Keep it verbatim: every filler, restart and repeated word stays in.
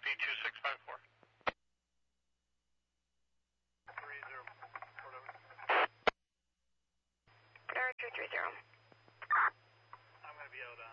Copy, two six five four. three zero, whatever. Tower two three zero. I'm going to be out on